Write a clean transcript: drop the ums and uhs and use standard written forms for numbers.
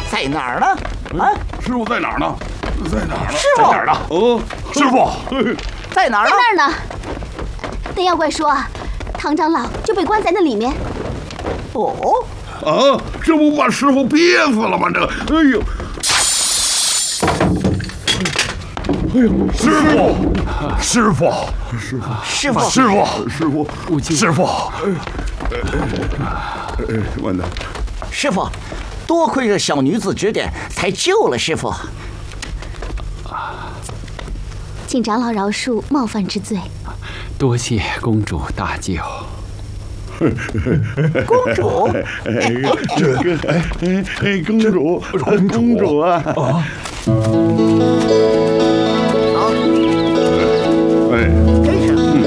在哪儿呢？啊， 师傅在哪儿呢？在哪儿呢？ 师傅在哪儿呢？哦，师傅在哪儿呢？ 在那儿呢。那妖怪说，唐长老就被关在那里面。 哦， 啊，这不把师傅憋死了吗？这，哎呦！哎呦，师傅，师傅， 师傅， 师傅，师傅，师傅，完蛋！ 师傅，多亏这小女子指点，才救了师傅。 请长老饶恕冒犯之罪。 多谢公主大救。 公主， 这个，公主，公主啊！